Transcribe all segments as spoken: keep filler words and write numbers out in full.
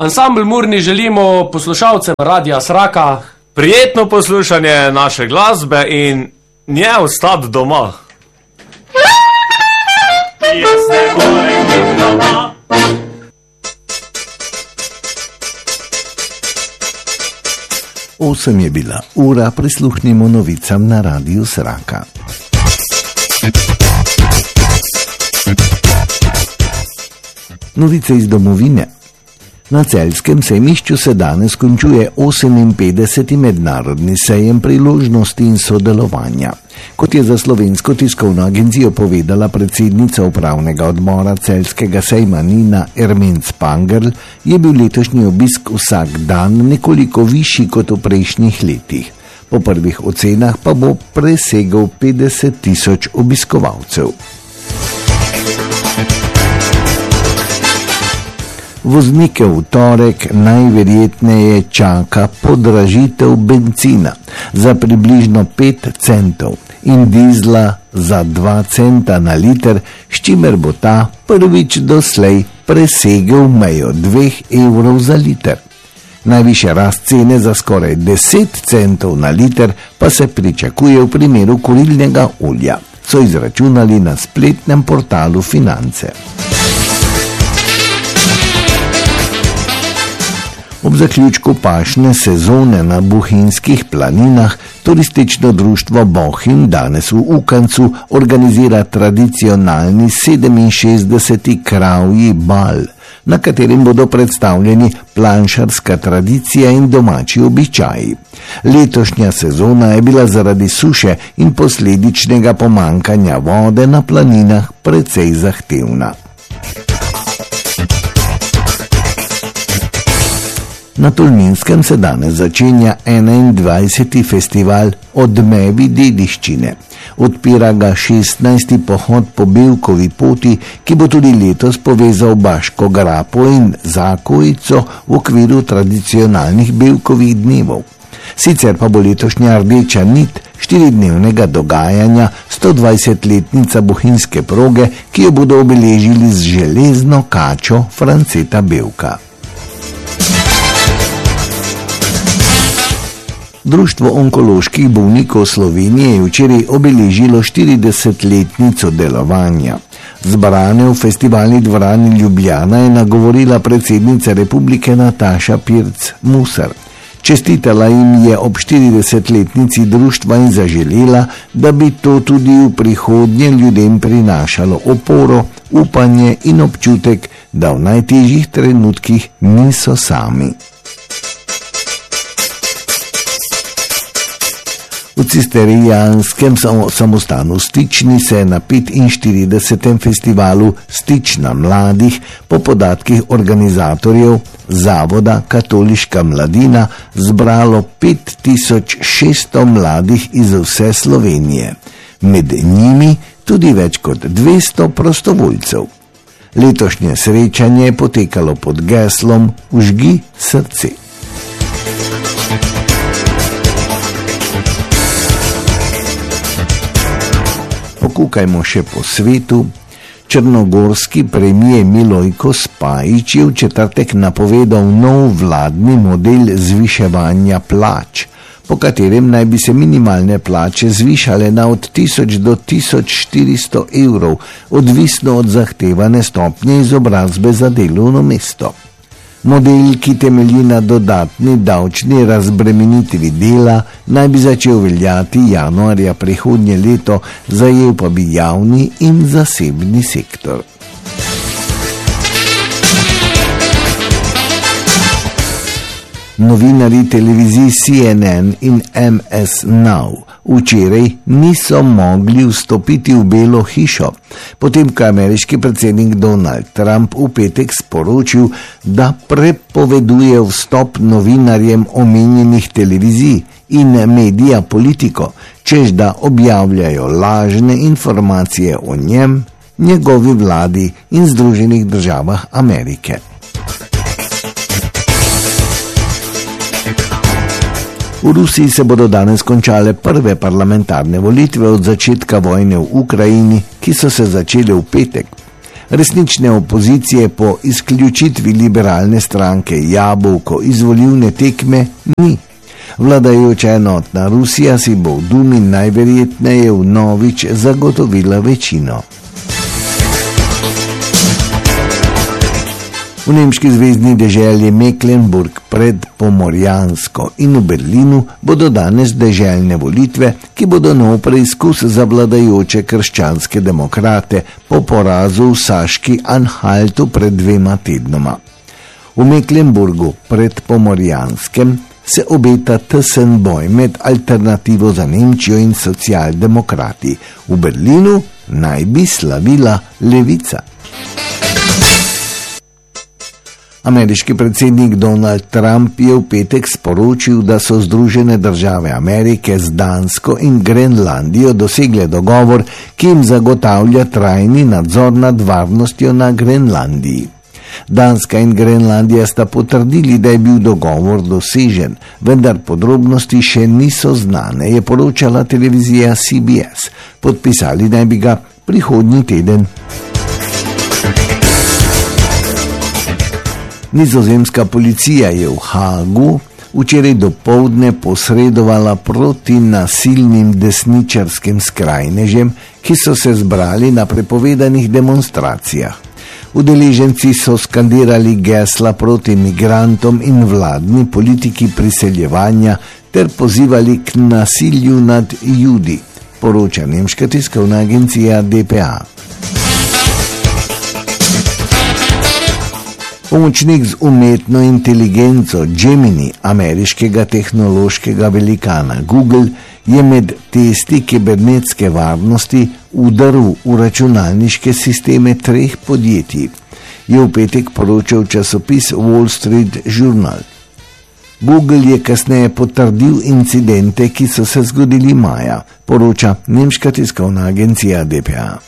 Ansambl Murni želimo poslušalcem Radia Sraka prijetno poslušanje naše glasbe in nje ostati doma. Jaz ne morem biti doma. Osem je bila ura, prisluhnimo novicam na Radiu Sraka. Novice iz domovine. Na celjskem sejmišču se danes končuje oseminpetdeseti mednarodni sejem priložnosti in sodelovanja. Kot je za Slovensko tiskovno agencijo povedala predsednica upravnega odbora celjskega sejma Nina Ermenc-Pangerl, je bil letošnji obisk vsak dan nekoliko višji kot v prejšnjih letih. Po prvih ocenah pa bo presegel petdeset tisoč obiskovalcev. Voznike v torek najverjetneje čaka podražitev bencina za približno pet centov in dizla za dva centa na liter, s čimer bo ta prvič doslej presegel mejo dveh evrov za liter. Najvišja rast cene za skoraj deset centov na liter pa se pričakuje v primeru kurilnega olja, so izračunali na spletnem portalu Finance. Ob zaključku pašne sezone na Bohinjskih planinah turistično društvo Bohinj danes v Ukancu organizira tradicionalni sedeminšestdeseti kravji bal, na katerem bodo predstavljeni planšarska tradicija in domači običaji. Letošnja sezona je bila zaradi suše in posledičnega pomankanja vode na planinah precej zahtevna. Na Tolminskem se danes začenja enaindvajseti festival Odmevi dediščine. Odpira ga šestnajsti pohod po Bevkovi poti, ki bo tudi letos povezal Baško grapo in Zakovico v okviru tradicionalnih Bevkovih dnevov. Sicer pa bo letošnja rdeča nit štiridnevnega dogajanja stodvajsetletnica bohinjske proge, ki jo bodo obeležili z železno kačo Franceta Bevka. Društvo onkoloških bolnikov Slovenije je včeraj obeležilo štiridesetletnico delovanja. Zbrane v festivalni dvorani Ljubljana je nagovorila predsednica republike Nataša Pirc-Musar. Čestitala jim je ob štiridesetletnici društva in zaželela, da bi to tudi v prihodnje ljudem prinašalo oporo, upanje in občutek, da v najtežjih trenutkih niso sami. V Cisterijanskem samostanu Stični se je na petinštiridesetem festivalu Stična mladih po podatkih organizatorjev Zavoda Katoliška mladina zbralo pet tisoč šeststo mladih iz vse Slovenije. Med njimi tudi več kot dvesto prostovoljcev. Letošnje srečanje je potekalo pod geslom Vžgi srce. Kukajmo še po svetu. Črnogorski premijer Milojko Spajić je v četrtek napovedal nov vladni model zviševanja plač, po katerem naj bi se minimalne plače zvišale na od tisoč do tisoč štiristo evrov, odvisno od zahtevane stopnje izobrazbe za delovno mesto. Model, ki temelji na dodatni davčni razbremenitvi dela, naj bi začel veljati januarja prihodnje leto, zajel pa bi javni in zasebni sektor. Novinarji televizij C N N in M S Now včeraj niso mogli vstopiti v Belo hišo, potem ko je ameriški predsednik Donald Trump v petek sporočil, da prepoveduje vstop novinarjem omenjenih televizij in medija Politico, čež da objavljajo lažne informacije o njem, njegovi vladi in Združenih državah Amerike. V Rusiji se bodo danes končale prve parlamentarne volitve od začetka vojne v Ukrajini, ki so se začele v petek. Resnične opozicije po izključitvi liberalne stranke Jabolko iz volilne tekme ni. Vladajoča enotna Rusija si bo v Dumi najverjetneje vnovič zagotovila večino. V nemški zvezni deželi Mecklenburg pred Pomorjansko in v Berlinu bodo danes deželne volitve, ki bodo nov preizkus za vladajoče krščanske demokrate po porazu v Saški Anhaltu pred dvema tednoma. V Mecklenburgu pred Pomorjanskem se obeta tesen boj med Alternativo za Nemčijo in socialdemokrati. V Berlinu naj bi slavila levica. Ameriški predsednik Donald Trump je v petek sporočil, da so Združene države Amerike z Dansko in Grenlandijo dosegle dogovor, ki jim zagotavlja trajni nadzor nad varnostjo na Grenlandiji. Danska in Grenlandija sta potrdili, da je bil dogovor dosežen, vendar podrobnosti še niso znane, je poročala televizija C B S. Podpisali naj bi ga prihodnji teden. Nizozemska policija je v Haagu včeraj dopoldne posredovala proti nasilnim desničarskim skrajnežem, ki so se zbrali na prepovedanih demonstracijah. Udeleženci so skandirali gesla proti migrantom in vladni politiki priseljevanja ter pozivali k nasilju nad Judi, poroča nemška tiskovna agencija D P A. Pomočnik z umetno inteligenco Gemini ameriškega tehnološkega velikana Google je med testi kibernetske varnosti udaril v računalniške sisteme treh podjetij, je v petek poročal časopis Wall Street Journal. Google je kasneje potrdil incidente, ki so se zgodili maja, poroča nemška tiskovna agencija D P A.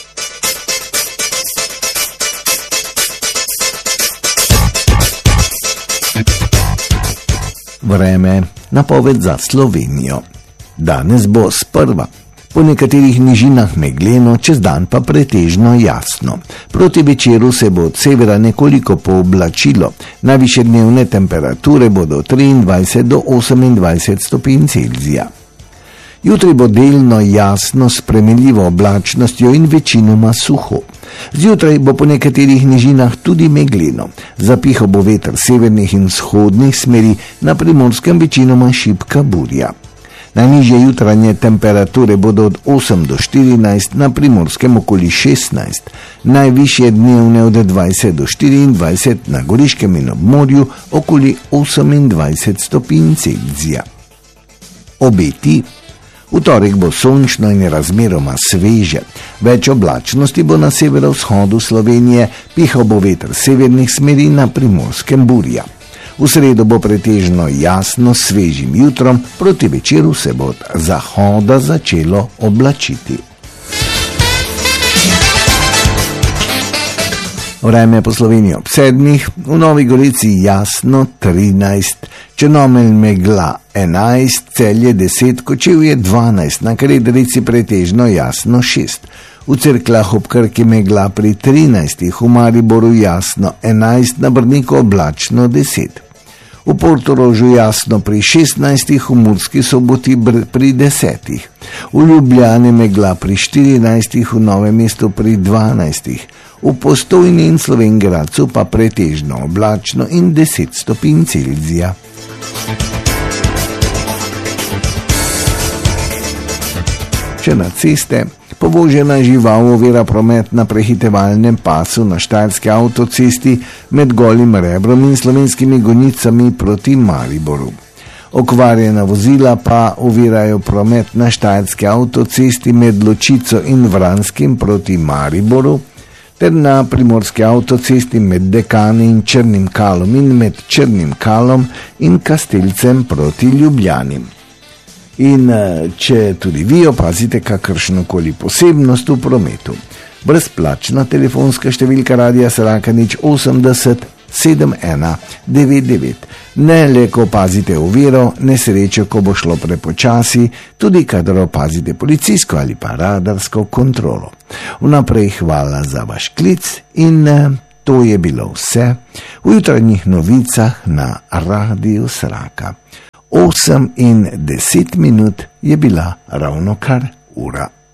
Vreme, napoved za Slovenijo. Danes bo sprva po nekaterih nižinah megleno, čez dan pa pretežno jasno. Proti večeru se bo od severa nekoliko pooblačilo, najvišje dnevne temperature bodo triindvajset do osemindvajset stopinj Celzija. Jutri bo delno jasno s spremenljivo oblačnostjo in večinoma suho. Zjutraj bo po nekaterih nižinah tudi megleno. Zapihal bo veter severnih in vzhodnih smeri, na Primorskem večinoma šibka burja. Najnižje jutranje temperature bodo od osem do štirinajst, na Primorskem okoli šestnajst, najvišje dnevne od dvajset do štiriindvajset, na Goriškem in ob morju okoli osemindvajset stopinj Celzija. Obeti. V torek bo sončno in razmeroma sveže. Več oblačnosti bo na severovzhodu Slovenije, pihal bo veter severnih smeri, na Primorskem burja. V sredo bo pretežno jasno s svežim jutrom, proti večeru se bo od zahoda začelo oblačiti. Vreme po Sloveniji ob sedmih, v Novi Gorici jasno trinajst, Črnomelj megla enajst, Celje deset, Kočevje dvanajst, na Krederici pretežno jasno šest, v Cerkljah ob Krki megla pri trinajstih, v Mariboru jasno enajst, na Brniku oblačno deset, v Portorožu jasno pri šestnajstih, v Murski Soboti pri desetih, v Ljubljani megla pri štirinajstih, v Novem mestu pri dvanajstih, v Postojni in Slovenj Gradcu pa pretežno oblačno in deset stopinj Celzija. Če na ceste, povožena žival ovira promet na prehitevalnem pasu na štajerski avtocesti med Golim Rebrom in Slovenskimi Gonicami proti Mariboru. Okvarjena vozila pa ovirajo promet na štajerski avtocesti med Ločico in Vranskim proti Mariboru, ter na primorski avtocesti med Dekani in Črnim Kalom in med Črnim Kalom in Kastelcem proti Ljubljani. In če tudi vi opazite kakršnokoli posebnost v prometu, brezplačna telefonska številka Radia Sraka nič osemdeset sedem ena devet devet. Ne le, ko opazite oviro, nesrečo, ko bo šlo prepočasi, tudi kadar opazite policijsko ali pa radarsko kontrolo. Vnaprej hvala za vaš klic in to je bilo vse v jutranjih novicah na Radiu Sraka. osem in deset minut je bila ravno kar ura.